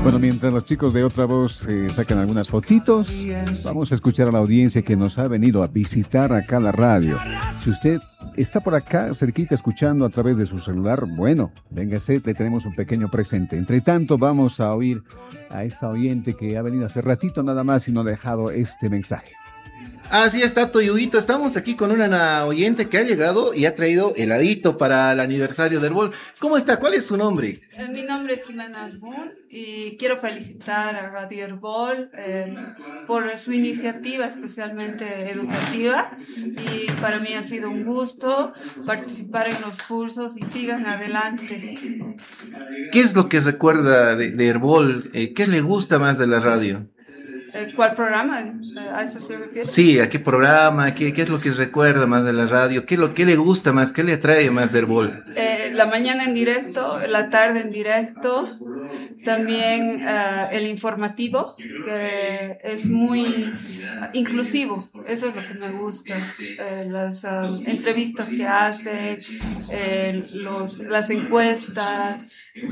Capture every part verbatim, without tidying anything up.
Bueno, mientras los chicos de Otra Voz eh, sacan algunas fotitos, vamos a escuchar a la audiencia que nos ha venido a visitar acá a la radio. Si usted está por acá cerquita escuchando a través de su celular, bueno, véngase, le tenemos un pequeño presente. Entre tanto, vamos a oír a esta oyente que ha venido hace ratito nada más y nos ha dejado este mensaje. Así está, Toyuito. Estamos aquí con una oyente que ha llegado y ha traído heladito para el aniversario del Herbol. ¿Cómo está? ¿Cuál es su nombre? Eh, mi nombre es Jimena Asbun y quiero felicitar a Radio Herbol eh, por su iniciativa, especialmente educativa. Y para mí ha sido un gusto participar en los cursos y sigan adelante. ¿Qué es lo que recuerda de, de Herbol? Eh, ¿Qué le gusta más de la radio? ¿Cuál programa? ¿A eso se refiere? Sí, ¿a qué programa? ¿Qué, qué es lo que recuerda más de la radio? ¿Qué es lo que le gusta más? ¿Qué le atrae más de Herbol? Eh, la mañana en directo, la tarde en directo, también uh, el informativo, que es muy inclusivo, eso es lo que me gusta, eh, las uh, entrevistas que hace, eh, los, las encuestas.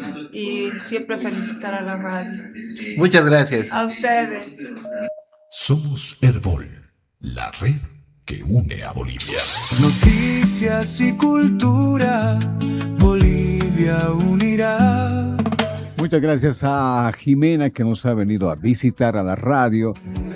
Y siempre felicitar a la radio. Muchas gracias. A ustedes. Somos Herbol, la red que une a Bolivia. Noticias y cultura, Bolivia unirá. Muchas gracias a Jimena que nos ha venido a visitar a la radio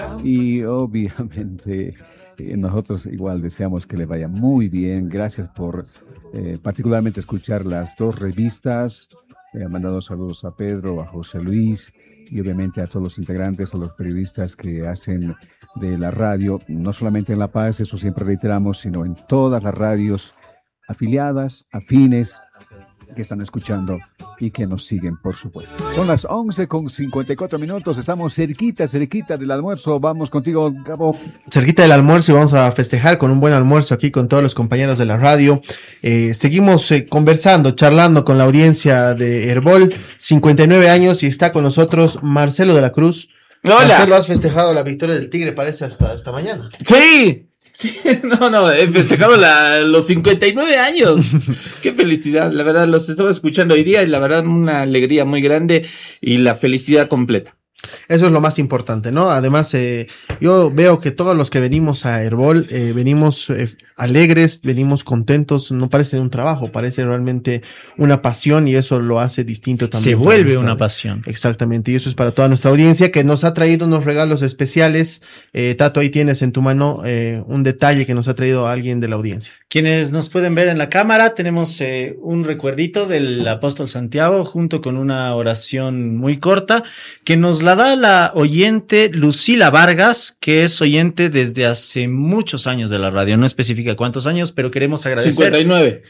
y obviamente eh, nosotros igual deseamos que le vaya muy bien. Gracias por eh, particularmente escuchar las dos revistas. He eh, mandado saludos a Pedro, a José Luis y obviamente a todos los integrantes, a los periodistas que hacen de la radio, no solamente en La Paz, eso siempre reiteramos, sino en todas las radios afiliadas, afines, que están escuchando y que nos siguen, por supuesto. Son las once con cincuenta y cuatro minutos, estamos cerquita, cerquita del almuerzo. Vamos contigo, Gabo. Cerquita del almuerzo y vamos a festejar con un buen almuerzo aquí con todos los compañeros de la radio. Eh, seguimos eh, conversando, charlando con la audiencia de Herbol, cincuenta y nueve años, y está con nosotros Marcelo de la Cruz. Hola. Marcelo, has festejado la victoria del Tigre, parece, hasta, hasta mañana. Sí. Sí, no, no, he festejado la, los cincuenta y nueve años. Qué felicidad, la verdad, los estaba escuchando hoy día y la verdad una alegría muy grande y la felicidad completa. Eso es lo más importante, ¿no? Además, eh, yo veo que todos los que venimos a Herbol, eh, venimos eh, alegres, venimos contentos, no parece un trabajo, parece realmente una pasión y eso lo hace distinto también. Se vuelve una pasión. Exactamente, y eso es para toda nuestra audiencia que nos ha traído unos regalos especiales. Eh, Tato, ahí tienes en tu mano eh, un detalle que nos ha traído alguien de la audiencia. Quienes nos pueden ver en la cámara, tenemos eh, un recuerdito del apóstol Santiago junto con una oración muy corta que nos la da la oyente Lucila Vargas, que es oyente desde hace muchos años de la radio. No especifica cuántos años, pero queremos agradecer. cincuenta y nueve.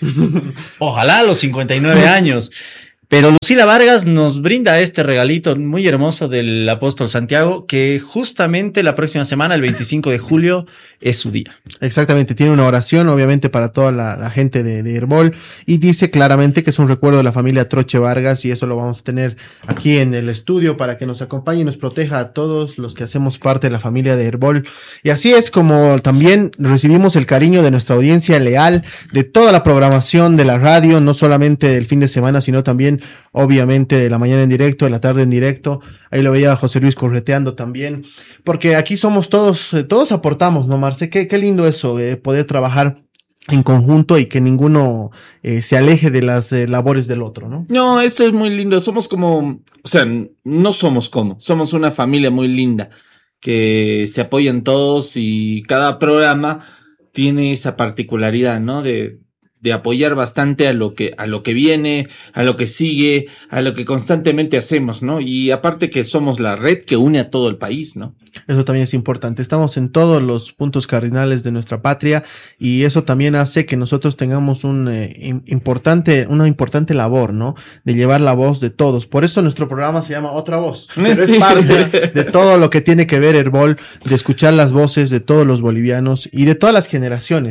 Ojalá los cincuenta y nueve años. Pero Lucila Vargas nos brinda este regalito muy hermoso del apóstol Santiago, que justamente la próxima semana, el veinticinco de julio, es su día. Exactamente, tiene una oración obviamente para toda la, la gente de, de Herbol y dice claramente que es un recuerdo de la familia Troche Vargas y eso lo vamos a tener aquí en el estudio para que nos acompañe y nos proteja a todos los que hacemos parte de la familia de Herbol. Y así es como también recibimos el cariño de nuestra audiencia leal, de toda la programación de la radio, no solamente del fin de semana, sino también obviamente de la mañana en directo, de la tarde en directo. Ahí lo veía José Luis correteando también, porque aquí somos todos, todos aportamos, ¿no, Marce? Qué, qué lindo eso de poder trabajar en conjunto y que ninguno eh, se aleje de las eh, labores del otro, ¿no? No, eso es muy lindo. Somos como, o sea, no somos como, somos una familia muy linda que se apoyan todos y cada programa tiene esa particularidad, ¿no? De de apoyar bastante a lo que a lo que viene, a lo que sigue, a lo que constantemente hacemos, ¿no? Y aparte que somos la red que une a todo el país, ¿no? Eso también es importante. Estamos en todos los puntos cardinales de nuestra patria y eso también hace que nosotros tengamos un eh, importante, una importante labor, ¿no? De llevar la voz de todos. Por eso nuestro programa se llama Otra Voz. Pero sí. Es parte de todo lo que tiene que ver Herbol, de escuchar las voces de todos los bolivianos y de todas las generaciones.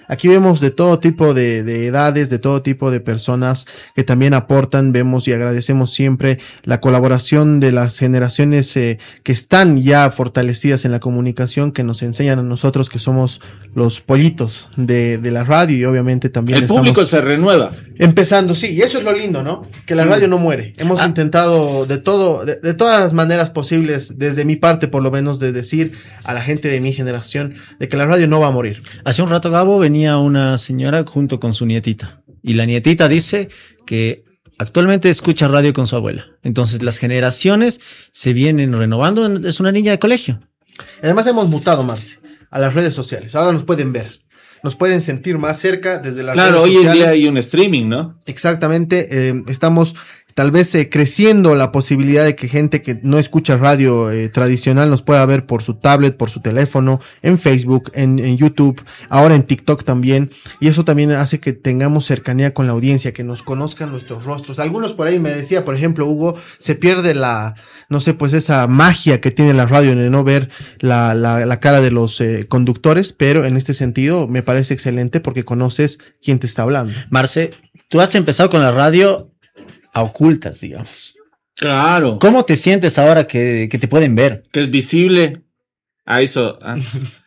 Aquí vemos de todo tipo de, de edades, de todo tipo de personas que también aportan. Vemos y agradecemos siempre la colaboración de las generaciones eh, que están ya fortalecidas en la comunicación, que nos enseñan a nosotros que somos los pollitos de, de la radio, y obviamente también el público se renueva. Empezando, sí, y eso es lo lindo, ¿no? Que la radio no muere. Hemos ah. intentado de todo, de, de todas las maneras posibles, desde mi parte por lo menos, de decir a la gente de mi generación de que la radio no va a morir. Hace un rato, Gabo, venía una señora junto con su nietita, y la nietita dice que actualmente escucha radio con su abuela. Entonces las generaciones se vienen renovando. Es una niña de colegio. Además hemos mutado, Marce, a las redes sociales. Ahora nos pueden ver, nos pueden sentir más cerca desde las claro, redes sociales. Claro, hoy en día hay un streaming, ¿no? Exactamente, eh, estamos tal vez eh, creciendo la posibilidad de que gente que no escucha radio eh, tradicional nos pueda ver por su tablet, por su teléfono, en Facebook, en, en YouTube, ahora en TikTok también, y eso también hace que tengamos cercanía con la audiencia, que nos conozcan nuestros rostros. Algunos por ahí me decía, por ejemplo, Hugo, se pierde la, no sé, pues esa magia que tiene la radio en no ver la, la, la cara de los eh, conductores, pero en este sentido me parece excelente porque conoces quién te está hablando. Marce, tú has empezado con la radio a ocultas, digamos. Claro. ¿Cómo te sientes ahora que, que te pueden ver? Que es visible. Ah, eso. Ah.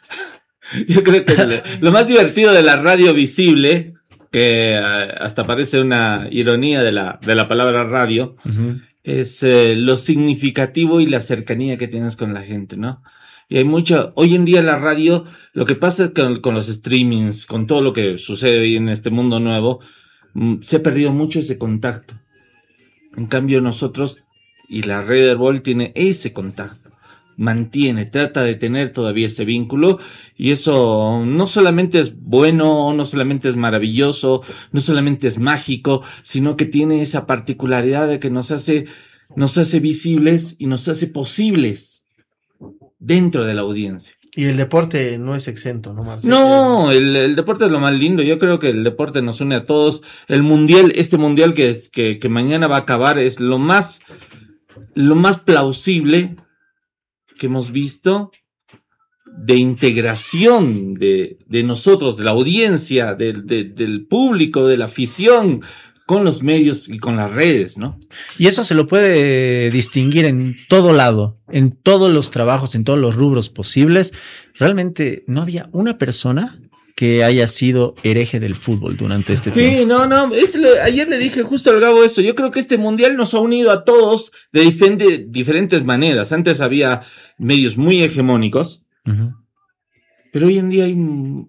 Yo creo que lo, lo más divertido de la radio visible, que uh, hasta parece una ironía de la, de la palabra radio, uh-huh. es eh, lo significativo y la cercanía que tienes con la gente, ¿no? Y hay mucho, hoy en día la radio, lo que pasa es que con, con los streamings, con todo lo que sucede hoy en este mundo nuevo, mm, se ha perdido mucho ese contacto. En cambio nosotros, y la red Herbol tiene ese contacto, mantiene, trata de tener todavía ese vínculo, y eso no solamente es bueno, no solamente es maravilloso, no solamente es mágico, sino que tiene esa particularidad de que nos hace, nos hace visibles y nos hace posibles dentro de la audiencia. Y el deporte no es exento, ¿no, Marcelo? No, el, el deporte es lo más lindo. Yo creo que el deporte nos une a todos. El mundial, este mundial que, es, que, que mañana va a acabar, es lo más, lo más plausible que hemos visto de integración de, de nosotros, de la audiencia, de, de, del público, de la afición, con los medios y con las redes, ¿no? Y eso se lo puede distinguir en todo lado, en todos los trabajos, en todos los rubros posibles. Realmente no había una persona que haya sido hereje del fútbol durante este sí, tiempo. Sí, no, no, es le, ayer le dije justo al Gabo eso. Yo creo que este mundial nos ha unido a todos de diferente, diferentes maneras. Antes había medios muy hegemónicos, uh-huh. pero hoy en día hay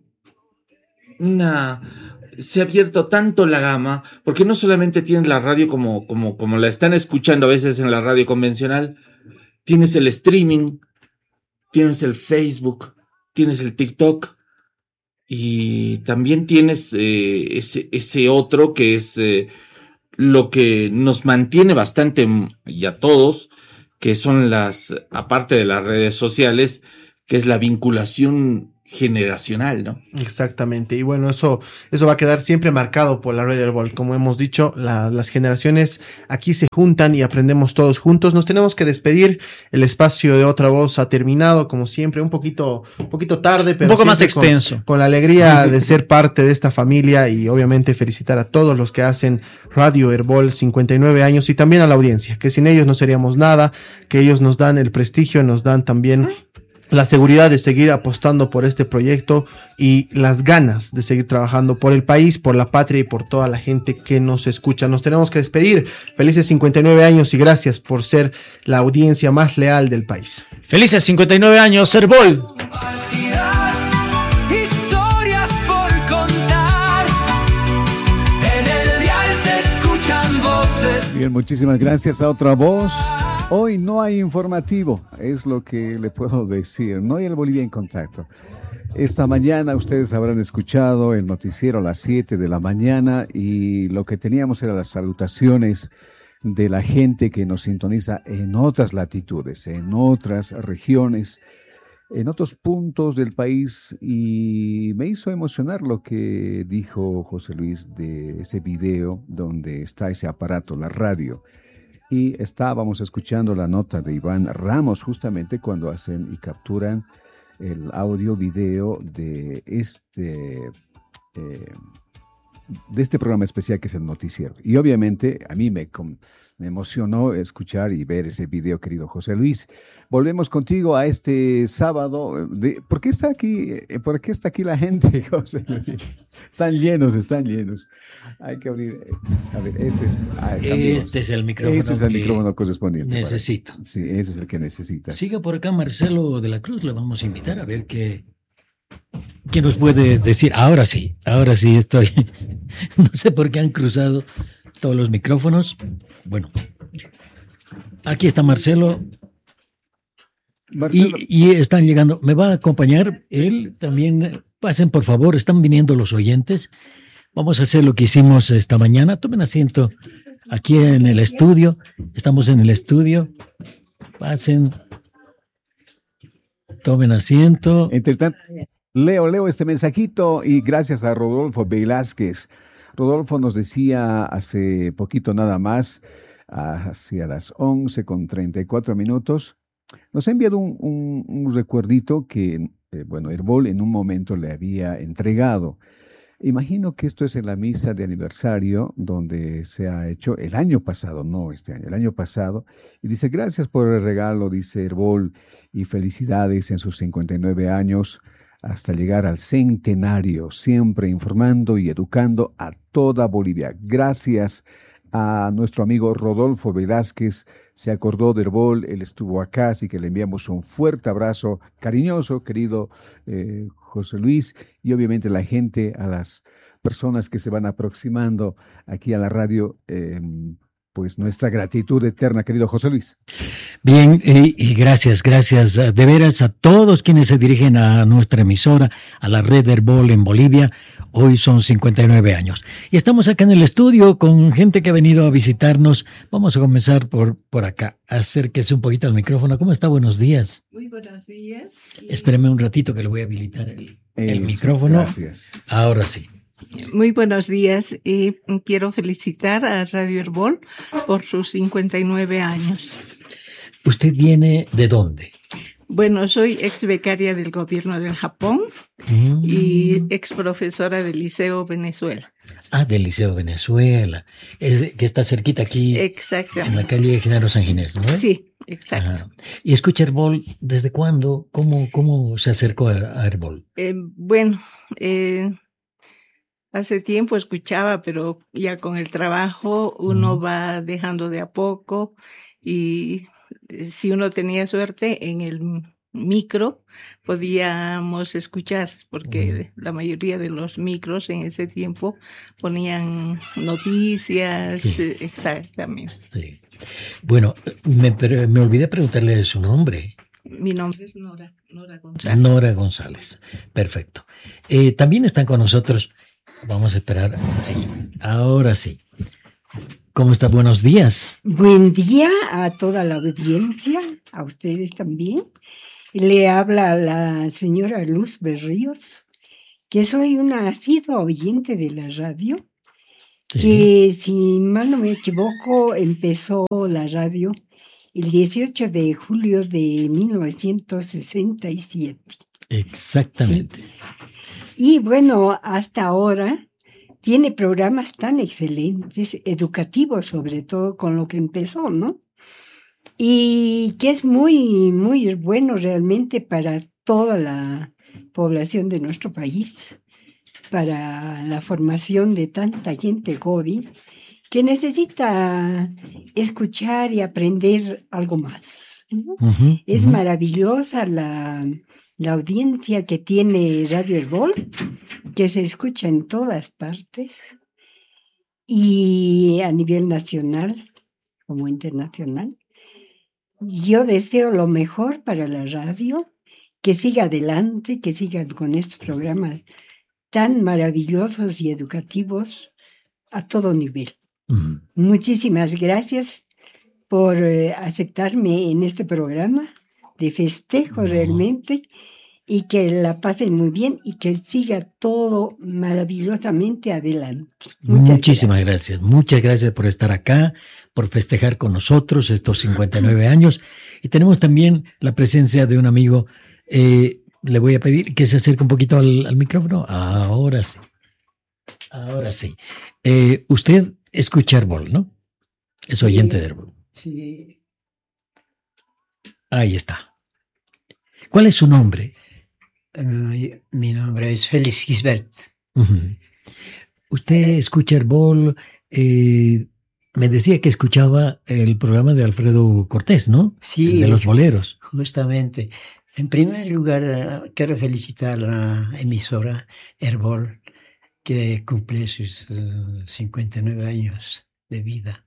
una... se ha abierto tanto la gama, porque no solamente tienes la radio como, como, como la están escuchando a veces en la radio convencional, tienes el streaming, tienes el Facebook, tienes el TikTok, y también tienes eh, ese, ese otro que es eh, lo que nos mantiene bastante, y a todos, que son las, aparte de las redes sociales, que es la vinculación generacional, ¿no? Exactamente, y bueno, eso, eso va a quedar siempre marcado por la red Herbol. Como hemos dicho, la, las generaciones aquí se juntan y aprendemos todos juntos. Nos tenemos que despedir, el espacio de Otra Voz ha terminado, como siempre, un poquito, un poquito tarde, pero un poco más extenso. Con, con la alegría de ser parte de esta familia, y obviamente felicitar a todos los que hacen Radio Herbol, cincuenta y nueve años, y también a la audiencia, que sin ellos no seríamos nada, que ellos nos dan el prestigio, nos dan también la seguridad de seguir apostando por este proyecto y las ganas de seguir trabajando por el país, por la patria y por toda la gente que nos escucha. Nos tenemos que despedir. Felices cincuenta y nueve años y gracias por ser la audiencia más leal del país. Felices cincuenta y nueve años, Herbol. Historias por contar. En el dial se escuchan voces. Bien, muchísimas gracias a Otra Voz. Hoy no hay informativo, es lo que le puedo decir, no hay el Bolivia en Contacto. Esta mañana ustedes habrán escuchado el noticiero a las siete de la mañana, y lo que teníamos eran las salutaciones de la gente que nos sintoniza en otras latitudes, en otras regiones, en otros puntos del país, y me hizo emocionar lo que dijo José Luis de ese video donde está ese aparato, la radio. Y estábamos escuchando la nota de Iván Ramos justamente cuando hacen y capturan el audio video de este eh, de este programa especial que es el noticiero. Y obviamente a mí me, com- me emocionó escuchar y ver ese video, querido José Luis. Volvemos contigo a este sábado. De, ¿Por qué está aquí? eh, ¿Por qué está aquí la gente, José Luis? Están llenos, están llenos. Hay que abrir. eh, A ver, ese es. ah, cambiemos. Este es el micrófono Ese es el que micrófono correspondiente. para- necesito. Sí, ese es el que necesitas. Siga por acá Marcelo de la Cruz, le vamos a invitar a ver qué, qué nos puede decir. Ahora sí, ahora sí estoy. No sé por qué han cruzado todos los micrófonos. Bueno, aquí está Marcelo. Marcelo, Y, y están llegando. ¿Me va a acompañar él también? Pasen, por favor. Están viniendo los oyentes. Vamos a hacer lo que hicimos esta mañana. Tomen asiento aquí en el estudio. Estamos en el estudio. Pasen. Tomen asiento. entre tanto, leo, leo este mensajito y gracias a Rodolfo Velázquez. Rodolfo nos decía hace poquito nada más, hacia las once con treinta y cuatro minutos, nos ha enviado un, un- un recuerdito que, eh, bueno, Herbol en un momento le había entregado. Imagino que esto es en la misa de aniversario donde se ha hecho el año pasado, no este año, el año pasado. Y dice, gracias por el regalo, dice Herbol, y felicidades en sus cincuenta y nueve años hasta llegar al centenario, siempre informando y educando a toda Bolivia. Gracias a nuestro amigo Rodolfo Velázquez, se acordó de Herbol, él estuvo acá, así que le enviamos un fuerte abrazo cariñoso, querido eh, José Luis, y obviamente la gente, a las personas que se van aproximando aquí a la radio, eh, pues nuestra gratitud eterna, querido José Luis. Bien, y, y gracias, gracias eh, de veras a todos quienes se dirigen a nuestra emisora, a la red Herbol en Bolivia. Hoy son cincuenta y nueve años. Y estamos acá en el estudio con gente que ha venido a visitarnos. Vamos a comenzar por, por acá. Acérquese un poquito al micrófono. ¿Cómo está? Buenos días. Muy buenos días. Y- Espéreme un ratito que le voy a habilitar el, el Eso, micrófono. Gracias. Ahora sí. Muy buenos días y quiero felicitar a Radio Herbol por sus cincuenta y nueve años. ¿Usted viene de dónde? Bueno, soy ex becaria del gobierno del Japón Mm. y ex profesora del Liceo Venezuela. Ah, del Liceo Venezuela. Es, que está cerquita aquí en la Exactamente. calle Genaro San Ginés, ¿no? Sí, exacto. Ajá. ¿Y escucha Herbol desde cuándo? ¿Cómo, cómo se acercó a, a Herbol? Eh, bueno, eh, hace tiempo escuchaba, pero ya con el trabajo uno Ujú. va dejando de a poco y eh, si uno tenía suerte en el m- micro podíamos escuchar, porque la mayoría de los micros en ese tiempo ponían noticias, Sí. eh, exactamente. Sí. Bueno, me, pero me olvidé preguntarle su nombre. Mi nombre es Nora, Nora González. Nora González. Perfecto. Eh, también están con nosotros. Vamos a esperar ahí. Ahora sí. ¿Cómo está? Buenos días. Buen día a toda la audiencia, a ustedes también. Le habla la señora Luz Berríos, que soy una asidua oyente de la radio, Sí. que si mal no me equivoco empezó la radio el dieciocho de julio de mil novecientos sesenta y siete. Exactamente. Y bueno, hasta ahora tiene programas tan excelentes, educativos sobre todo con lo que empezó, ¿no? Y que es muy, muy bueno realmente para toda la población de nuestro país, para la formación de tanta gente joven que necesita escuchar y aprender algo más, ¿no? Ujú, Es ujú. maravillosa la, la audiencia que tiene Radio Herbol, que se escucha en todas partes y a nivel nacional como internacional. Yo deseo lo mejor para la radio, que siga adelante, que sigan con estos programas tan maravillosos y educativos a todo nivel. Ujú. Muchísimas gracias por eh, aceptarme en este programa de festejo No. realmente y que la pasen muy bien y que siga todo maravillosamente adelante. Muchas Muchísimas gracias. Muchas gracias por estar acá, por festejar con nosotros estos cincuenta y nueve años. Y tenemos también la presencia de un amigo. Eh, le voy a pedir que se acerque un poquito al, al micrófono. Ahora sí. Ahora sí. Eh, usted escucha Herbol, ¿no? Es oyente sí, de Herbol. Sí. Ahí está. ¿Cuál es su nombre? Uh, mi nombre es Félix Gisbert. Uh-huh. Usted escucha Herbol. Eh, me decía que escuchaba el programa de Alfredo Cortés, ¿no? Sí. El de los boleros. Justamente. En primer lugar, uh, quiero felicitar a la emisora Herbol, que cumple sus uh, cincuenta y nueve años de vida,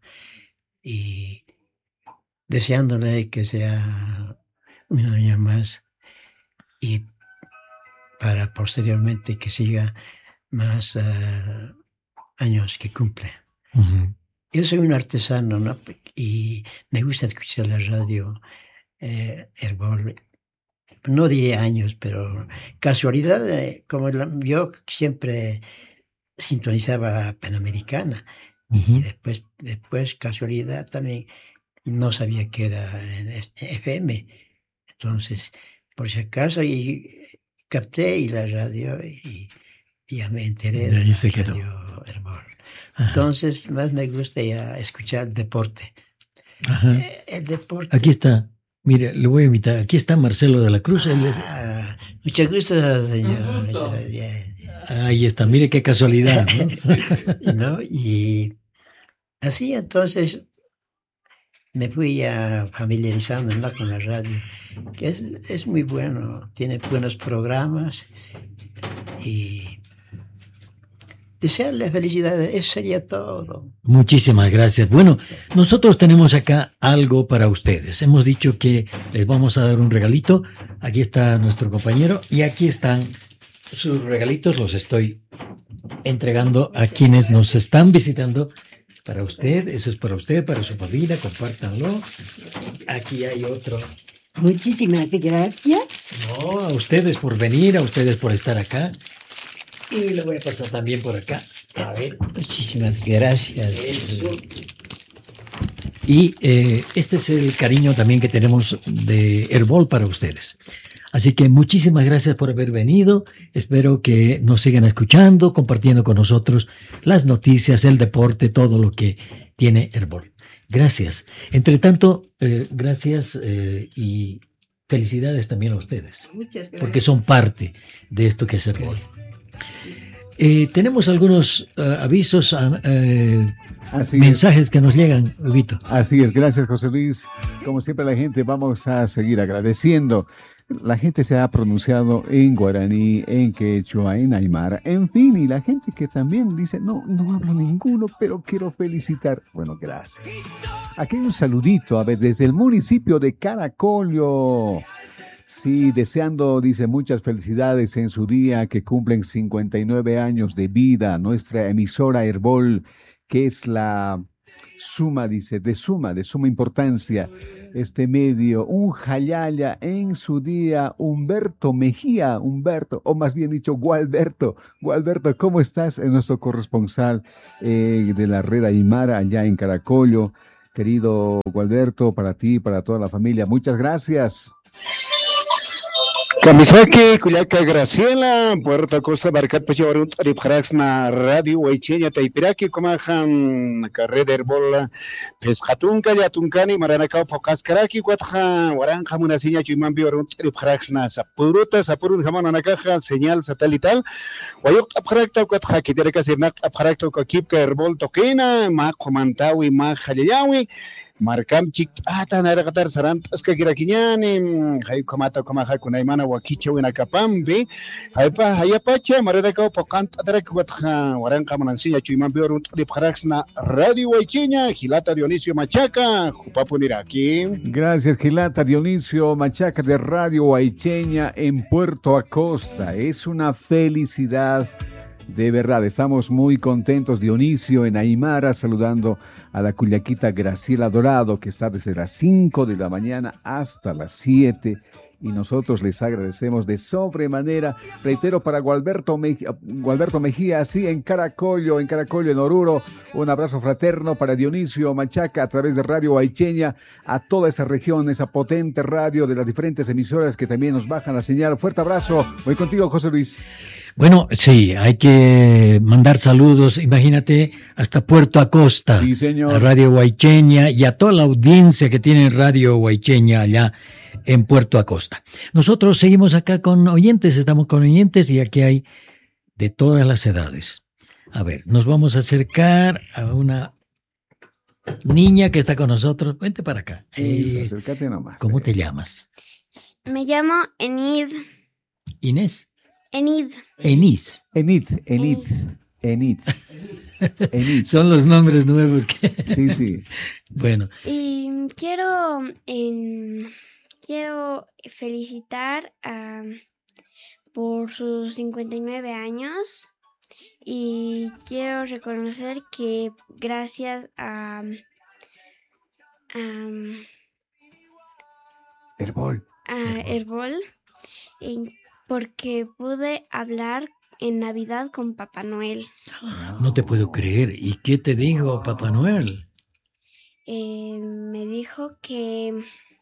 y deseándole que sea un año más y para posteriormente que siga más uh, años que cumple. Uh-huh. Yo soy un artesano, ¿no? Y me gusta escuchar la radio eh, Herbol. No diré años, pero casualidad, eh, como la, yo siempre sintonizaba Panamericana, uh-huh. y después, después casualidad también no sabía que era en este F M. Entonces, por si acaso, y capté y la radio y, y ya me enteré de, de la se radio quedó. Herbol. Entonces, más me gusta ya escuchar deporte. Ajá. Eh, el deporte. Aquí está. Mire, le voy a invitar. Aquí está Marcelo de la Cruz. Él es... ah, mucho gusto, señor. Gusto. Bien. Ahí está. Mire qué casualidad, ¿no? ¿No? Y así entonces me fui ya familiarizando, ¿no?, con la radio, que es, es muy bueno. Tiene buenos programas y desearle felicidades. Eso sería todo. Muchísimas gracias. Bueno, nosotros tenemos acá algo para ustedes. Hemos dicho que les vamos a dar un regalito. Aquí está nuestro compañero y aquí están sus regalitos. Los estoy entregando a quienes nos están visitando. Para usted, eso es para usted, para su familia, compártanlo. Aquí hay otro. Muchísimas gracias. No, a ustedes por venir, a ustedes por estar acá. Y le voy a pasar también por acá. A ver. Muchísimas gracias. Eso. Y eh, este es el cariño también que tenemos de Herbol para ustedes. Así que muchísimas gracias por haber venido. Espero que nos sigan escuchando, compartiendo con nosotros las noticias, el deporte, todo lo que tiene Herbol. Gracias. Entre tanto, eh, gracias eh, y felicidades también a ustedes. Muchas gracias. Porque son parte de esto que es Herbol. Eh, tenemos algunos uh, avisos, uh, uh, mensajes es. que nos llegan, Huguito. Así es, gracias José Luis. Como siempre la gente, vamos a seguir agradeciendo. La gente se ha pronunciado en guaraní, en quechua, en aymara, en fin, y la gente que también dice, no, no hablo ninguno, pero quiero felicitar. Bueno, gracias. Aquí hay un saludito, a ver, desde el municipio de Caracollo. Sí, deseando, dice, muchas felicidades en su día, que cumplen cincuenta y nueve años de vida, nuestra emisora Herbol, que es la suma, dice, de suma, de suma importancia, este medio, un jayaya en su día, Humberto Mejía, Humberto, o más bien dicho, Gualberto, Gualberto, ¿cómo estás? Es nuestro corresponsal eh, de la red Aymara allá en Caracollo, querido Gualberto, para ti, para toda la familia, muchas gracias. Kamisaki, Culiaca Graciela, Puerto Costa, Barcat, Pachavarut, Aripjaraxna, Radio, Huaychenia, Taipiraki, Comajan, Carrera Herbola, Pescatunca, Yatuncani, Maranacao, Pocascaraki, Guatja, Waranja, Munasiña, Chimambi, Aripjaraxna, Sapuruta, Sapurun, Jamananacaja, señal satelital, Guayok, Abjaracta, Guatja, Kitereka, Sirnak, Abjaracta, Coquipca, Herbol, Toquena, Macomantawi, Majayawi, Marcam chik ata naragatar sarant aska kirakiñani hay komata komaja kunaymana wakicha wina kapambi haypa hayapacha mararaka pokant atarak watja waranqa manansiña chuyman bior lipjaraxna Radio Huaychiña Gilata Dionisio Machaca Jupapuniraki. Gracias Gilata Dionisio Machaca de Radio Huaychiña en Puerto Acosta. Es una felicidad. De verdad, estamos muy contentos, Dionisio, en Aymara, saludando a la culiaquita Graciela Dorado, que está desde las cinco de la mañana hasta las siete. y nosotros les agradecemos de sobremanera. Reitero, para Gualberto, Mejía, Gualberto Mejía, así en Caracollo, en Caracollo, en Oruro, un abrazo fraterno para Dionisio Machaca a través de Radio Guaycheña, a toda esa región, esa potente radio de las diferentes emisoras que también nos bajan la señal. Fuerte abrazo. Voy contigo, José Luis. Bueno, sí, hay que mandar saludos, imagínate, hasta Puerto Acosta, sí, señor. A Radio Guaycheña y a toda la audiencia que tiene Radio Guaycheña allá en Puerto Acosta. Nosotros seguimos acá con oyentes, estamos con oyentes y aquí hay de todas las edades. A ver, nos vamos a acercar a una niña que está con nosotros. Vente para acá. Eso, Eh, acércate nomás. ¿Cómo te llamas? Me llamo Enid. Inés. Enid. Enis. Enid, Enid, Enid. Enid. Son los nombres nuevos que... Sí, sí. Bueno. Y quiero, em, quiero felicitar a, por sus cincuenta y nueve años y quiero reconocer que gracias a... a Herbol. a Herbol, en- porque pude hablar en Navidad con Papá Noel. No te puedo creer. ¿Y qué te dijo Papá Noel? Eh, me dijo que,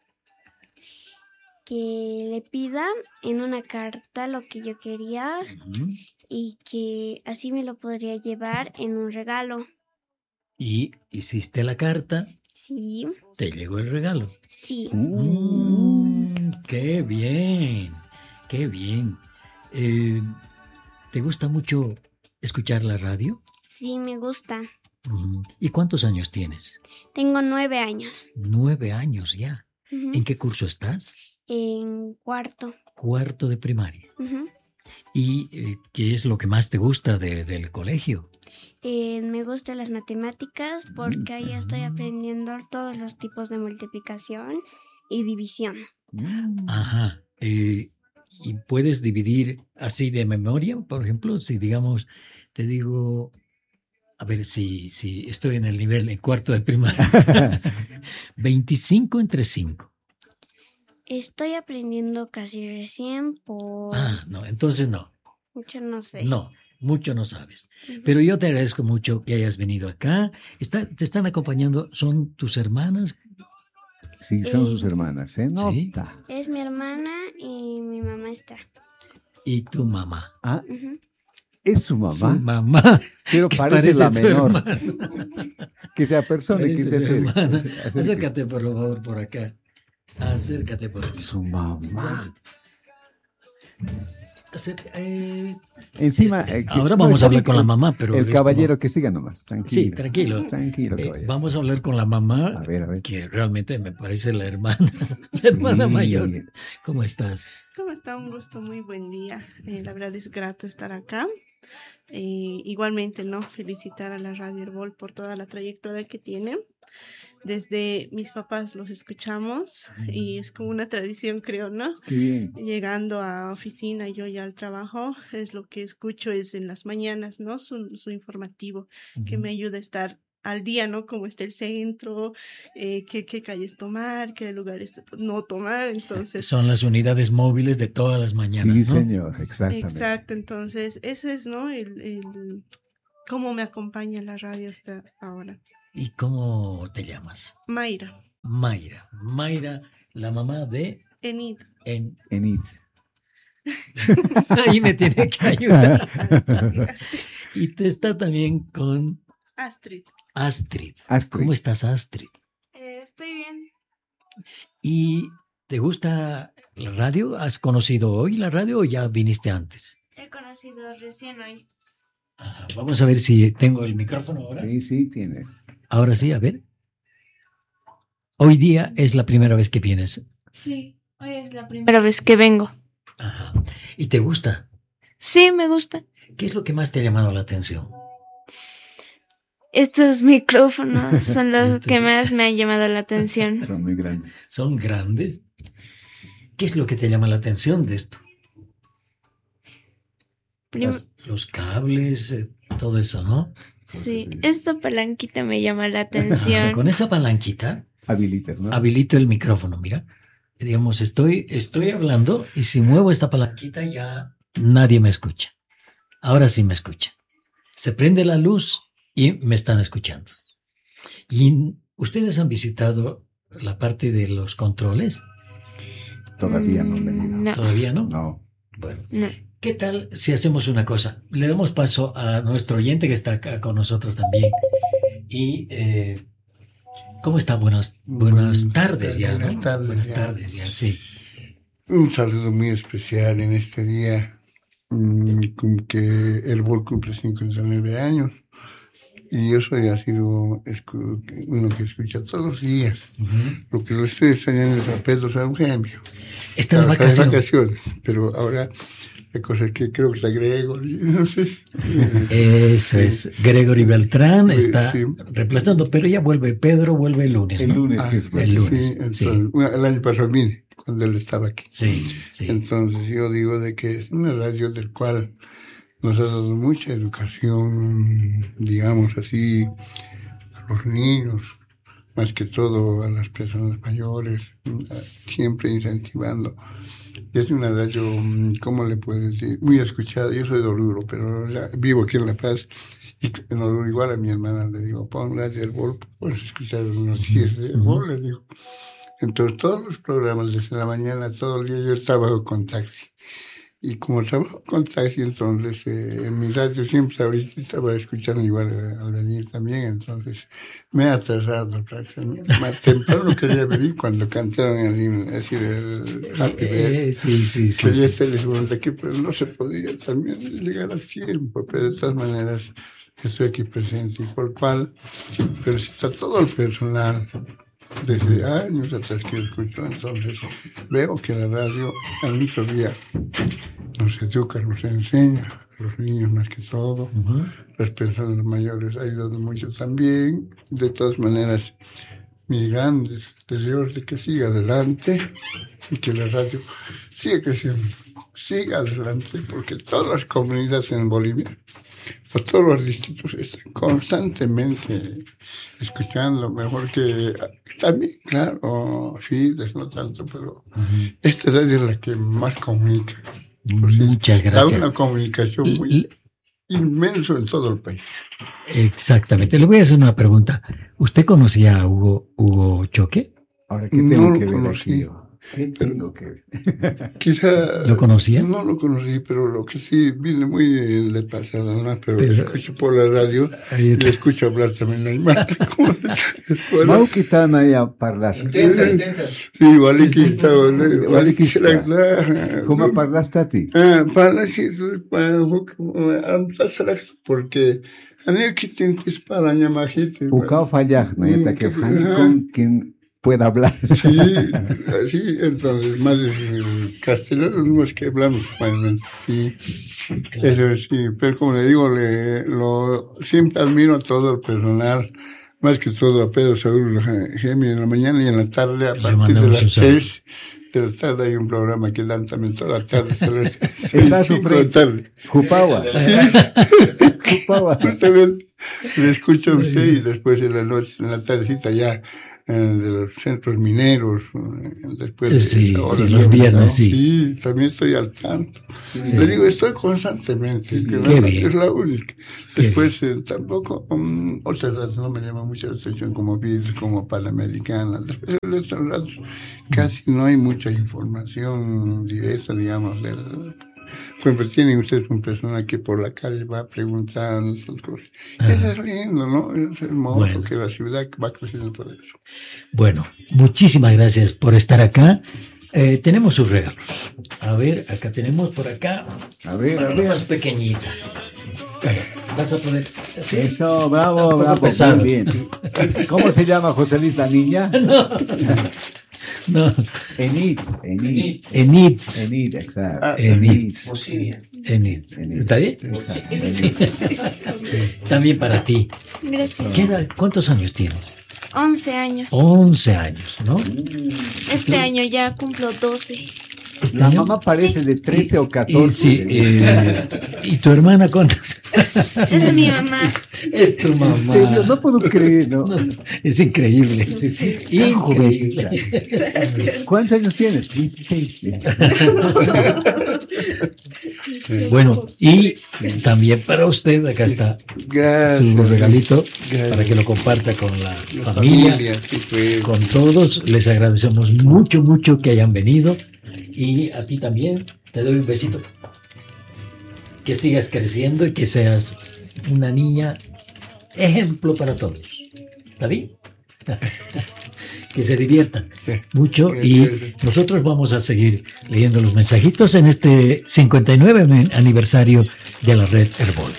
que le pida en una carta lo que yo quería y que así me lo podría llevar en un regalo. Y hiciste la carta, Sí, te llegó el regalo. sí. Mm, qué bien, qué bien. Eh, ¿te gusta mucho escuchar la radio? Sí, me gusta. Mm, ¿y cuántos años tienes? Tengo nueve años. Nueve años ya. Ujú. ¿En qué curso estás? En cuarto. Cuarto de primaria. Ujú. ¿Y eh, qué es lo que más te gusta de- del colegio? Eh, me gustan las matemáticas porque ahí estoy aprendiendo todos los tipos de multiplicación y división. Ajá. Eh, ¿y puedes dividir así de memoria? Por ejemplo, si digamos, te digo, a ver si, si estoy en el nivel en cuarto de primaria. veinticinco entre cinco. Estoy aprendiendo casi recién por Ah, no, entonces no. mucho, no sé. No, mucho no sabes. Ujú. Pero yo te agradezco mucho que hayas venido acá. Está, te están acompañando, ¿son tus hermanas? Sí, son Eh, sus hermanas, ¿eh? Nota. Es mi hermana y mi mamá está. Y tu mamá. Ah, Ujú. es su mamá. Su mamá. Pero que parece la su menor. hermana. Que se apersone, que Parece se su acerque. hermana. se acerque. Acércate, por favor, por acá. Acércate por aquí. Su mamá. Acer- eh, Encima. es- eh, que- ahora no, vamos está a hablar bien, con la el- mamá, pero El es caballero como- que siga nomás, tranquilo. Sí, tranquilo. Tranquilo, Eh, caballero. vamos a hablar con la mamá, A ver, a ver. que realmente me parece la hermana, la hermana Sí. mayor. ¿Cómo estás? ¿Cómo está? Un gusto, muy buen día. Eh, la verdad es grato estar acá. Eh, igualmente, ¿no? Felicitar a la Radio Herbol por toda la trayectoria que tiene. Desde mis papás los escuchamos y es como una tradición, creo, ¿no? Qué bien. Llegando a oficina, yo ya al trabajo, es lo que escucho es en las mañanas, ¿no? Su, su informativo, que me ayuda a estar al día, ¿no? Cómo está el centro, eh, qué, qué calles tomar, qué lugares no tomar, entonces... Son las unidades móviles de todas las mañanas, Sí, ¿no? señor, exactamente. Exacto, entonces ese es, ¿no? El, el cómo me acompaña la radio hasta ahora. ¿Y cómo te llamas? Mayra, Mayra. Mayra, la mamá de... Enid, En... Enid. Ahí me tiene que ayudar. Astrid, Astrid. Y te está también con Astrid. Astrid. Astrid. ¿Cómo estás, Astrid? Eh, estoy bien. ¿Y te gusta la radio? ¿Has conocido hoy la radio o ya viniste antes? He conocido recién hoy. Ajá, vamos a ver si tengo el micrófono ahora. Sí, sí, tiene. Ahora sí, a ver. Hoy día es la primera vez que vienes. Sí, hoy es la primera vez que vengo. Ajá. ¿Y te gusta? Sí, me gusta. ¿Qué es lo que más te ha llamado la atención? Estos micrófonos son los Estos- que más me han llamado la atención. Son muy grandes. ¿Son grandes? ¿Qué es lo que te llama la atención de esto? Prim- Las- los cables, eh, todo eso, ¿no? Sí, esta palanquita me llama la atención. Con esa palanquita Habilitas, ¿no? habilito el micrófono, mira. digamos, estoy, estoy hablando y si muevo esta palanquita ya nadie me escucha. Ahora sí me escucha. Se prende la luz y me están escuchando. ¿Y ustedes han visitado la parte de los controles? Todavía no, mm, no. ¿Todavía no? No. Bueno. No. ¿Qué tal si hacemos una cosa? Le damos paso a nuestro oyente que está acá con nosotros también. Y, eh, ¿cómo está? Buenas, buenas tardes ya, ¿no? Buenas tardes. Buenas ya. tardes ya, sí. Un saludo muy especial en este día, mmm, que Herbol cumple cincuenta y nueve años. Y yo soy así uno que escucha todos los días. Uh-huh. Lo que lo estoy extrañando es a Pedro San Eugenio. Está de vacaciones. vacaciones. Pero ahora la cosa es que creo que está Gregory, no sé. Eso sí. Es, Gregory Beltrán sí, está sí. reemplazando, pero ya vuelve, Pedro vuelve el lunes. El ¿no? lunes, ah, que es el lunes. Sí, entonces, sí. Una, el año pasado vine, cuando él estaba aquí. Sí, sí. Entonces yo digo de que es una radio del cual nos ha dado mucha educación, digamos así, a los niños, más que todo a las personas mayores, siempre incentivando. Es una radio, ¿cómo le puedo decir? Muy escuchada. Yo soy de Oruro, pero ya vivo aquí en La Paz. Y en Oruro igual a mi hermana le digo, pon Radio Herbol, puedes escuchar unos días de Herbol, le digo. Entonces todos los programas desde la mañana, todo el día yo trabajo con taxi. Y como trabajo con taxi, entonces eh, en mi radio siempre ahorita estaba escuchando igual al venir también, entonces me ha atrasado prácticamente. Más temprano quería venir cuando cantaron el himno, es decir, el Happy Birthday. Eh, sí, sí, sí. Quería sí. estarles de aquí, pero no se podía también llegar a tiempo, pero de todas maneras estoy aquí presente, y por cual felicito a todo el personal. Desde años atrás que escucho, entonces veo que la radio a muchos días nos educa, nos enseña, los niños más que todo, uh-huh. Las personas mayores ha ayudado mucho también. De todas maneras, mis grandes deseos de que siga adelante y que la radio siga creciendo, siga adelante, porque todas las comunidades en Bolivia, por todos los distritos, están constantemente escuchando, mejor que también, claro, Fides, no tanto, pero uh-huh. Esta radio es la que más comunica. Muchas gracias. Da una comunicación muy y, inmensa en todo el país. Exactamente. Le voy a hacer una pregunta. ¿Usted conocía a Hugo, Hugo Choque? Ahora, ¿qué tengo no que lo ver conocí. aquí? ¿Qué tengo que ver? Quizá... ¿Lo conocía? No lo conocí, pero lo que sí vine muy de pasada, ¿no? Pero, pero escucho por la radio y le escucho hablar también a mi madre. ¿Mau quitan ahí a parlas? Intenta, intenta. Sí, vale que está, vale que está. ¿Cómo parlaste a ti? Ah, parlas porque a mí que tienes para ñamajite. Ucao fallar, ¿no? Ya que con quien pueda hablar. Sí, así, entonces, más el castellano no es que hablamos, realmente, sí, claro. Eso sí, pero como le digo, le, lo, siempre admiro a todo el personal, más que todo a Pedro Saúl Gemio en la mañana y en la tarde, a partir de las seis de la tarde hay un programa que dan también toda la tarde. Está su frente. Jupawa. Sí. Jupawa. Justamente le escucho a usted y después en la noche, en la tardecita ya, de los centros mineros, después de sí, sí, los viernes, sí. Sí, también estoy al tanto. Sí. Le digo, estoy constantemente, que la, es la única. Después eh, tampoco, um, otras radios no me llaman mucho la atención, como Beatles, como Panamericana. Después de otros radios casi no hay mucha información directa, digamos, del... Pues tienen ustedes una persona que por la calle va preguntando sus cosas. Ah. Eso es lindo, ¿no? Es hermoso bueno. Que la ciudad va creciendo por eso. Bueno, muchísimas gracias por estar acá. Eh, tenemos sus regalos. A ver, acá tenemos por acá. A ver, a ver. Más pequeñita. Vas a poner. ¿Sí? Eso, bravo, bravo. Bien, bien. ¿Cómo se llama, José Luis, la niña? No. No. Enid, Enid. Enid. Enid, exacto. Ah, Enid. Enid. ¿Está bien? Sí. También para ti. Gracias. ¿Qué edad, ¿Cuántos años tienes? once años. once años, ¿no? Este ¿Tú? año ya cumplo doce. Este La año. mamá parece de trece o Y catorce. sí, eh, ¿y tu hermana cuántas? Es mi mamá. Es tu mamá. En serio, no puedo creer, ¿no? No, es increíble. Sí, sí. Increíble. Jovencita. ¿Cuántos años tienes? dieciséis. Bueno, y también para usted, acá está Gracias. su regalito Gracias. para que lo comparta con la, La familia, familia, sí, pues. con todos. Les agradecemos mucho, mucho que hayan venido. Y a ti también te doy un besito. Que sigas creciendo y que seas una niña ejemplo para todos. ¿Está bien? Que se diviertan mucho y nosotros vamos a seguir leyendo los mensajitos en este cincuenta y nueve aniversario de la red Herbol.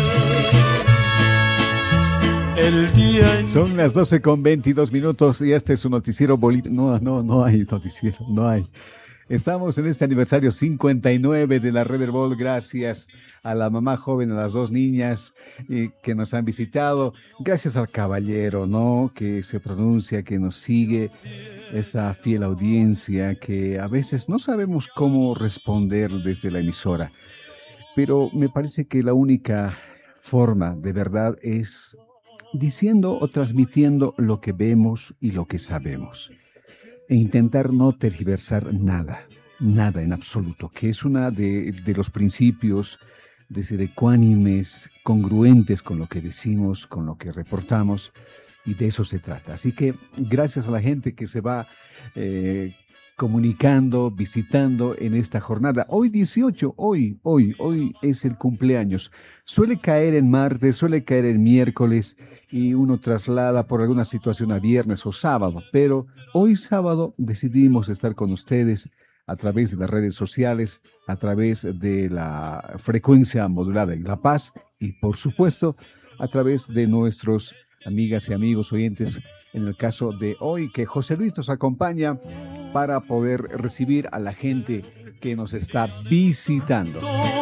Son las doce con veintidós minutos y este es su noticiero boliviano. No, no, no hay noticiero, no hay. Estamos en este aniversario cincuenta y nueve de la Red Herbol, gracias a la mamá joven, a las dos niñas eh, que nos han visitado, gracias al caballero, ¿no? Que se pronuncia, que nos sigue, esa fiel audiencia que a veces no sabemos cómo responder desde la emisora, pero me parece que la única forma de verdad es diciendo o transmitiendo lo que vemos y lo que sabemos. E intentar no tergiversar nada, nada en absoluto, que es una de, de los principios de ser ecuánimes, congruentes con lo que decimos, con lo que reportamos, y de eso se trata. Así que gracias a la gente que se va eh, comunicando, visitando en esta jornada. Hoy dieciocho, hoy, hoy, hoy es el cumpleaños. Suele caer en martes, suele caer en miércoles y uno traslada por alguna situación a viernes o sábado, pero hoy sábado decidimos estar con ustedes a través de las redes sociales, a través de la frecuencia modulada en La Paz y por supuesto a través de nuestros amigas y amigos oyentes, en el caso de hoy que José Luis nos acompaña para poder recibir a la gente que nos está visitando.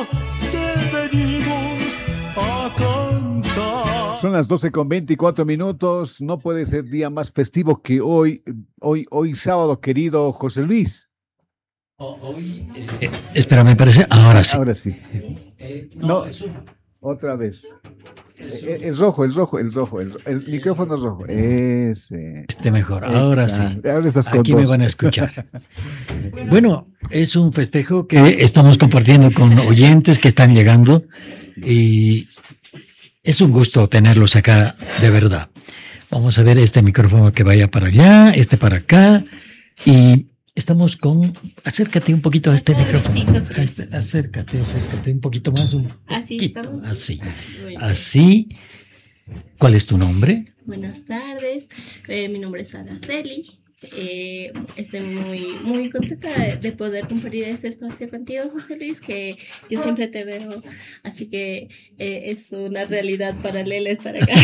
Son las doce con veinticuatro minutos, no puede ser día más festivo que hoy, hoy, hoy sábado, querido José Luis. Hoy, eh, espera, me parece, ahora sí. Ahora sí. Eh, No, no, es un- otra vez. Es, es rojo, es rojo, es rojo, el, el micrófono es rojo. Ese. Este mejor, ahora sí. Exacto. Ahora estás con Aquí me dos. van a escuchar. Bueno, es un festejo que estamos compartiendo con oyentes que están llegando y es un gusto tenerlos acá, de verdad. Vamos a ver este micrófono que vaya para allá, este para acá y estamos con... Acércate un poquito a este micrófono. A este- acércate, acércate un poquito más. Un Así poquito, estamos. así. Muy bien. Así. ¿Cuál es tu nombre? Buenas tardes, eh, mi nombre es Araceli. Eh, estoy muy, muy contenta de, de poder compartir este espacio contigo, José Luis, que yo siempre te veo, así que eh, es una realidad paralela estar acá.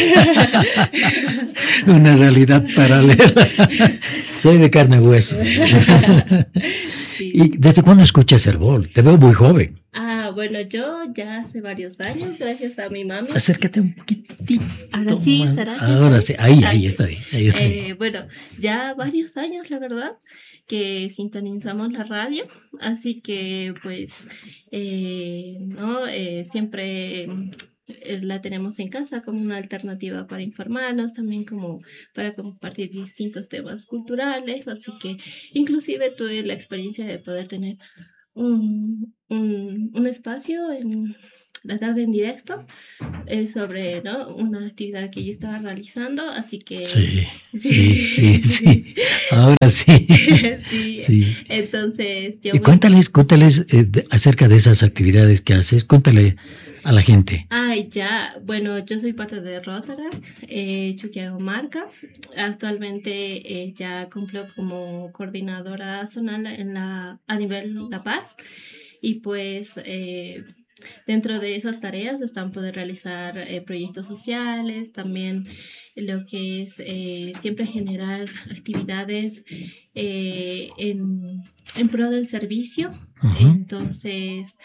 Una realidad paralela. Soy de carne y hueso. Sí. ¿Y desde cuándo escuchas Herbol? Te veo muy joven. Ah, bueno, yo ya hace varios años, gracias a mi mami. Acércate un poquitito. Ahora sí, más. ¿será que Ahora sí, está ahí, bien? ahí está bien, ahí está bien. Eh, bueno, ya varios años, la verdad, que sintonizamos la radio, así que pues, eh, ¿no? Eh, siempre eh, la tenemos en casa como una alternativa para informarnos, también como para compartir distintos temas culturales, así que inclusive tuve la experiencia de poder tener un, un, un espacio en la tarde en directo eh, sobre, ¿no? Una actividad que yo estaba realizando, así que... Sí, sí, sí, sí. Ahora sí. Sí. Sí. Entonces yo... Y cuéntales, cuéntales eh, de- acerca de esas actividades que haces. Cuéntale a la gente. Ay, ya, bueno, yo soy parte de Rotaract, eh, Chuquiagomarca. Actualmente eh, ya cumplo como coordinadora zonal en la, a nivel La Paz. Y pues eh, dentro de esas tareas están poder realizar eh, proyectos sociales, también lo que es eh, siempre generar actividades eh, en, en pro del servicio. Ujú. Entonces...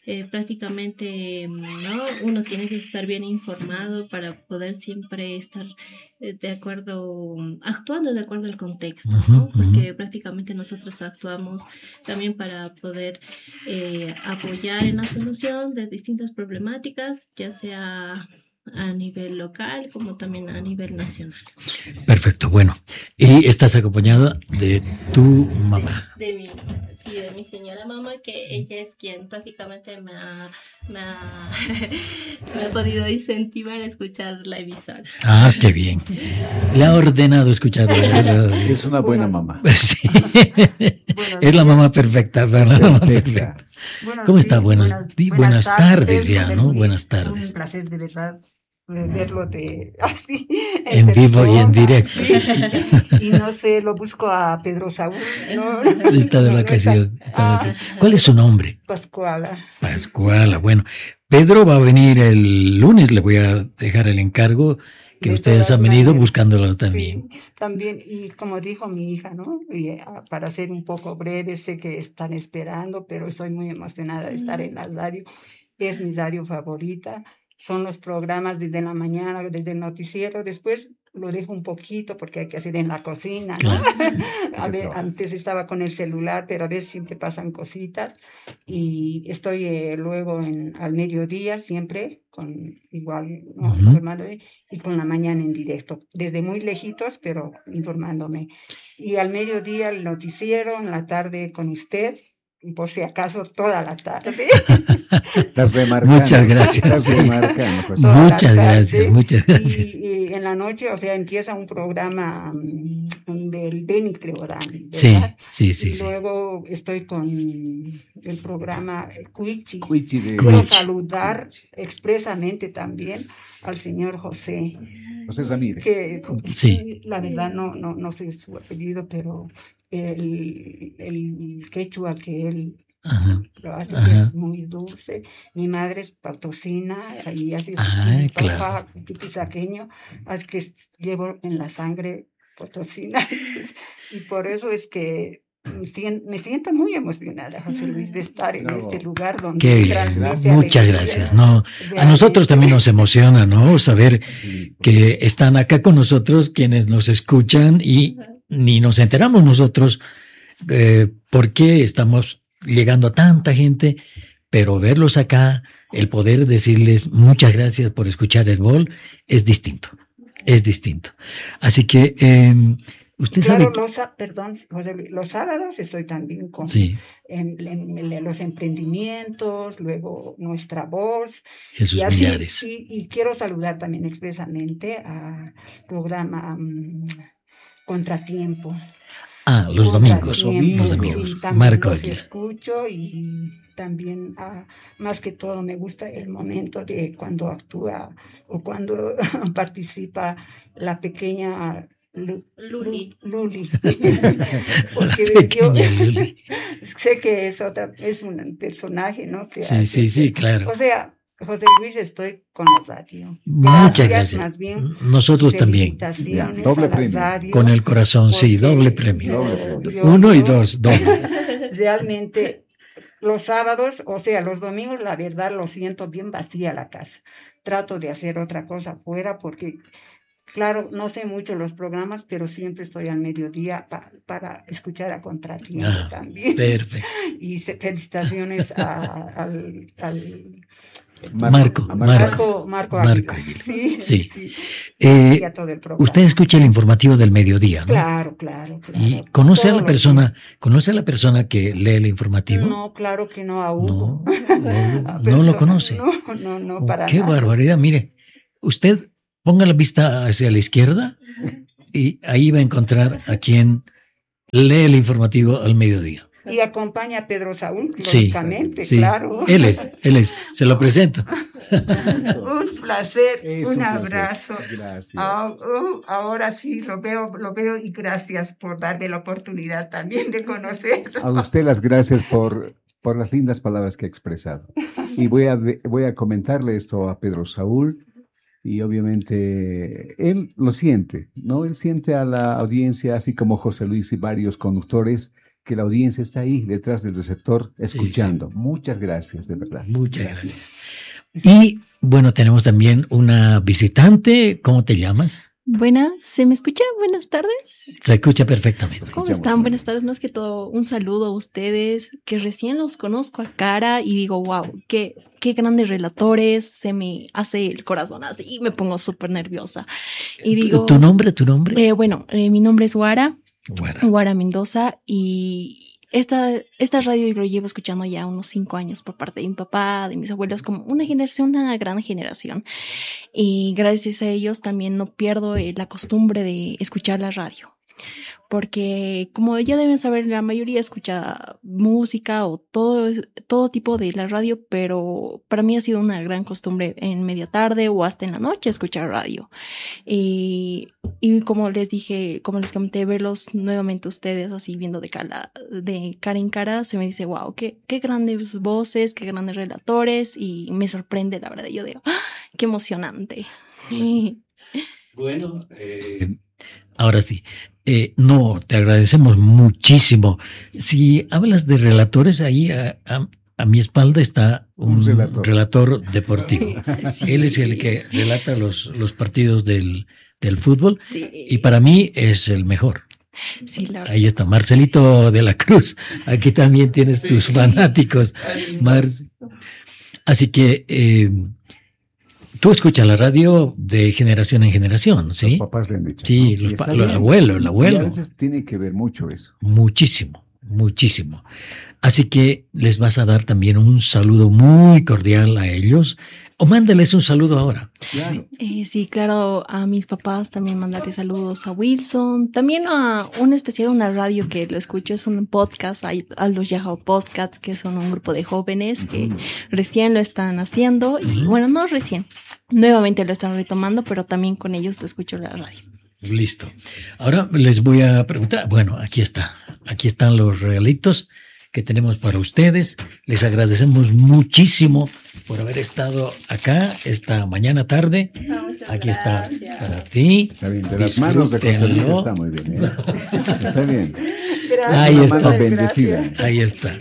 eh, prácticamente, ¿no? Uno tiene que estar bien informado para poder siempre estar eh, de acuerdo, actuando de acuerdo al contexto, ¿no? Porque prácticamente nosotros actuamos también para poder eh, apoyar en la solución de distintas problemáticas, ya sea a nivel local como también a nivel nacional. Perfecto, bueno. Y estás acompañada de tu mamá. De mi, sí, de mi señora mamá, que ella es quien prácticamente me ha, me ha, me ha podido incentivar a escuchar la emisora. Ah, qué bien. Le ha ordenado escuchar. Es una buena mamá. Sí. Es la mamá perfecta, ¿verdad? La mamá perfecta. Buenos ¿Cómo está? días, Buenas, buenas, di- buenas buenas tardes ya, José ¿no? Luis. Buenas tardes. Un placer de verdad eh, verlo de así En vivo y en persona, directo. sí. Y no sé, lo busco a Pedro Saúl, ¿no? Está de No, no vacaciones. está. está de Ah, vacaciones. ¿Cuál es su nombre? Pascuala. Pascuala. Bueno, Pedro va a venir el lunes. Le voy a dejar el encargo que De ustedes todas han venido maneras, buscándolo también. También, y como dijo mi hija, ¿no? Y, ah, para ser un poco breve, sé que están esperando, pero estoy muy emocionada de estar en la radio. Es mi radio favorita. Son los programas desde la mañana, desde el noticiero. Después lo dejo un poquito porque hay que hacer en la cocina, ¿no? A ver, antes estaba con el celular, pero a veces siempre pasan cositas. Y estoy eh, luego en, al mediodía siempre, con igual, ¿no? Ujú. Informándome, y con la mañana en directo, desde muy lejitos, pero informándome. Y al mediodía el noticiero, en la tarde con usted, y por si acaso toda la tarde. Estás remarcando. Muchas gracias. Estás remarcando, pues. Toda la Muchas tarde. gracias, muchas gracias. Y, y en la noche, o sea, empieza un programa mm, del Beni, creo, Dan, Sí, ¿verdad? sí, sí, Y sí. luego estoy con el programa Cuichi. Cuichi de- Quiero Cuichi. saludar expresamente también al señor José. José Ramírez. Que Sí. la verdad no, no, no sé su apellido, pero el, el quechua que él Ajá. lo hace Ajá. es muy dulce. Mi madre es potosina y así es. Ah, mi claro. papá tipisaqueño, así que s- llevo en la sangre potosina. Y por eso es que me sien- me siento muy emocionada, José Luis, de estar en este lugar donde Qué bien. transmite Muchas alegría. gracias. No, a Realmente. nosotros también nos emociona, ¿no? Saber que están acá con nosotros quienes nos escuchan y ni nos enteramos nosotros eh, por qué estamos llegando a tanta gente, pero verlos acá, el poder decirles muchas gracias por escuchar el Bol es distinto, es distinto. Así que eh, usted Claro, sabe... los, sa- perdón, José Luis, los sábados estoy también con Sí. en, en- en los emprendimientos, luego Nuestra Voz. Jesús y así, Millares. Y, y quiero saludar también expresamente al programa mm, Contratiempo. Ah, los domingos, Contratiempo, los sí, domingos. también Marco los Aguilar. escucho y también, ah, más que todo, me gusta el momento de cuando actúa o cuando participa la pequeña Lu- Luli. Lu- Luli. Porque yo Pequeña Luli. sé que es otra, es un personaje, ¿no? Que Sí, hace sí, sí, que- claro. O sea, José Luis, estoy con la radio. Muchas gracias. Más bien. Nosotros también. Felicitaciones Ya, doble a la premio. radio, Con el corazón, sí, porque doble premio. yo- yo- Uno y yo dos, doble. Realmente, los sábados, o sea, los domingos, la verdad, lo siento bien vacía la casa. Trato de hacer otra cosa afuera porque, claro, no sé mucho los programas, pero siempre estoy al mediodía pa- para escuchar a Contratiempo Ah, también. perfecto. Y se- felicitaciones a- al, al Marco, Marco, Marco, Marco Marco Aguilar. Aguilar. Sí, Sí. sí. Eh, Y a todo el programa. usted escucha el informativo del mediodía, ¿no? Claro, claro, claro. Y conoce a Todos la los persona, conoce a la persona que lee el informativo. No, claro que no, a Hugo. A No lo persona- conoce. No, no, no, Oh, para qué nada. barbaridad. Mire, usted ponga la vista hacia la izquierda y ahí va a encontrar a quien lee el informativo al mediodía. Y acompaña a Pedro Saúl, Sí, lógicamente, sí. claro. Él es, él es. Se lo presento. Un placer, Es un, un placer. abrazo. Gracias. Ah, uh, ahora sí, lo veo, lo veo y gracias por darme la oportunidad también de conocerlo. A usted las gracias por, por las lindas palabras que ha expresado. Y voy a, de- voy a comentarle esto a Pedro Saúl. Y obviamente él lo siente, ¿no? Él siente a la audiencia, así como José Luis y varios conductores, que la audiencia está ahí detrás del receptor escuchando. Sí, sí. Muchas gracias, de verdad. Muchas gracias. gracias. Y bueno, tenemos también una visitante. ¿Cómo te llamas? Buenas, ¿se me escucha? Buenas tardes. Se escucha perfectamente. ¿Cómo están? Bien. Buenas tardes. Más que todo, un saludo a ustedes, que recién los conozco a cara y digo, wow, qué, qué grandes relatores, se me hace el corazón así y me pongo súper nerviosa. Y digo, ¿Tu nombre? ¿Tu nombre? Eh, bueno, eh, mi nombre es Guara, Guara, Guara Mendoza, y esta, esta radio lo llevo escuchando ya unos cinco años por parte de mi papá, de mis abuelos, como una generación, una gran generación. Y gracias a ellos también no pierdo eh, la costumbre de escuchar la radio. Porque como ya deben saber, la mayoría escucha música o todo, todo tipo de la radio, pero para mí ha sido una gran costumbre en media tarde o hasta en la noche escuchar radio. Y, y como les dije, como les comenté, verlos nuevamente ustedes así viendo de cara, de cara en cara, se me dice, wow, qué, qué grandes voces, qué grandes relatores, y me sorprende, la verdad. Yo digo, ¡ah, qué emocionante! Bueno, eh, ahora sí. Eh, no, te agradecemos muchísimo. Si hablas de relatores, ahí a, a, a mi espalda está un, un relator. relator deportivo. Sí. Él es el que relata los, los partidos del, del fútbol, sí. Y para mí es el mejor. Sí, la ahí está Marcelito de la Cruz. Aquí también tienes tus sí. fanáticos. Mar... Así que... Eh, Tú escuchas la radio de generación en generación, ¿sí? Los papás le han dicho. Sí, ¿no? los pa- el abuelo, el abuelo. Y a veces tiene que ver mucho eso. Muchísimo, muchísimo. Así que les vas a dar también un saludo muy cordial a ellos. O mándales un saludo ahora. Claro. Eh, sí, claro, a mis papás también mandarle saludos a Wilson. También a un especial, una radio que lo escucho, es un podcast, a, a los Yahoo Podcasts, que son un grupo de jóvenes que uh-huh. recién lo están haciendo. Uh-huh. Y bueno, no recién, nuevamente lo están retomando, pero también con ellos lo escucho en la radio. Listo. Ahora les voy a preguntar, bueno, aquí está, aquí están los regalitos que tenemos para ustedes. Les agradecemos muchísimo por haber estado acá esta mañana tarde. Aquí está para ti. Está bien, de las manos de José Luis está muy bien, ¿eh? Está bien. Gracias. Ahí está. Mano bendecida. Ahí está.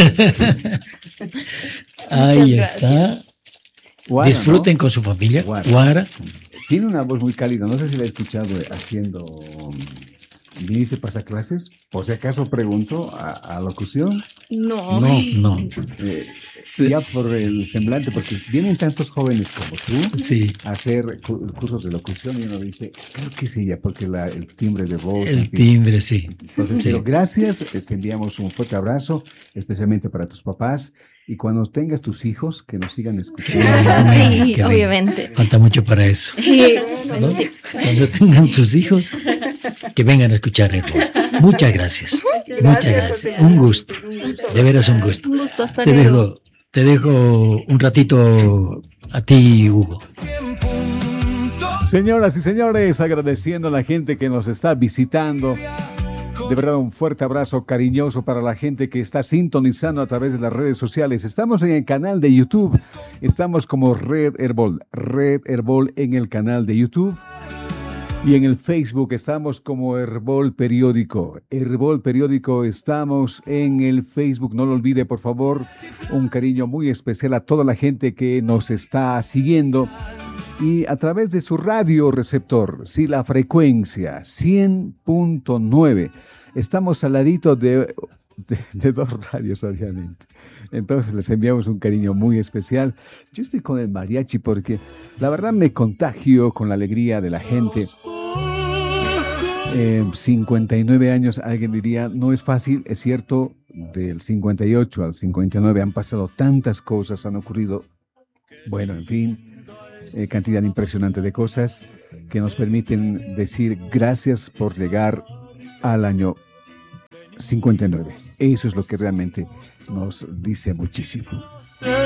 Ahí está. Guara, disfruten, ¿no?, con su familia. Guara. Guara. Tiene una voz muy cálida. No sé si la he escuchado haciendo... ¿Viniste pasa clases? Por si acaso pregunto a, a locución. No. No, no. Eh, ya por el semblante, porque vienen tantos jóvenes como tú, sí, a hacer cu- cursos de locución, y uno dice, creo que sí, ya, porque la, el timbre de voz. El timbre, sí. Entonces, sí. Pero gracias, te enviamos un fuerte abrazo, especialmente para tus papás. Y cuando tengas tus hijos, que nos sigan escuchando. Sí, que obviamente. Venga. Falta mucho para eso. ¿No? Cuando tengan sus hijos, que vengan a escuchar el Hervol. Muchas gracias. Muchas gracias. Muchas gracias. Un gusto. De veras un gusto. Un gusto. Hasta te dejo, te dejo un ratito a ti, Hugo. Señoras y señores, agradeciendo a la gente que nos está visitando. De verdad, un fuerte abrazo cariñoso para la gente que está sintonizando a través de las redes sociales. Estamos en el canal de YouTube. Estamos como Red Hervol. Red Hervol en el canal de YouTube. Y en el Facebook estamos como Hervol Periódico. Hervol Periódico, estamos en el Facebook. No lo olvide, por favor. Un cariño muy especial a toda la gente que nos está siguiendo. Y a través de su radio receptor, sí, la frecuencia cien punto nueve. Estamos al ladito de, de, de dos radios, obviamente. Entonces les enviamos un cariño muy especial. Yo estoy con el mariachi porque la verdad me contagio con la alegría de la gente. Eh, cincuenta y nueve años, alguien diría, no es fácil, es cierto, del cincuenta y ocho al cincuenta y nueve han pasado tantas cosas, han ocurrido, bueno, en fin, eh, cantidad impresionante de cosas que nos permiten decir gracias por llegar al año cincuenta y nueve. Eso es lo que realmente nos dice muchísimo.